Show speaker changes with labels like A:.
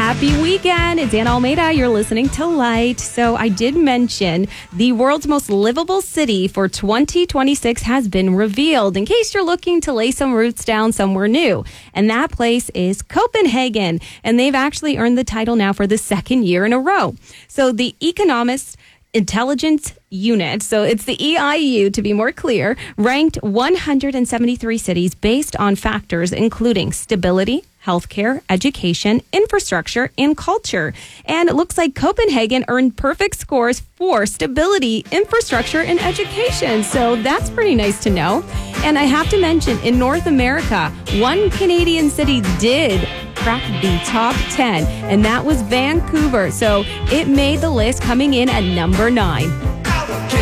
A: Happy weekend. It's Anna Almeida. You're listening to Light. So I did mention the world's most livable city for 2026 has been revealed, in case you're looking to lay some roots down somewhere new. And that place is Copenhagen. And they've actually earned the title now for the second year in a row. So the Economist Intelligence Unit, so it's the EIU to be more clear, ranked 173 cities based on factors including stability, healthcare, education, infrastructure, and culture. And it looks like Copenhagen earned perfect scores for stability, infrastructure, and education. So that's pretty nice to know. And I have to mention, in North America, one Canadian city did crack the top 10, and that was Vancouver. So it made the list, coming in at number 9.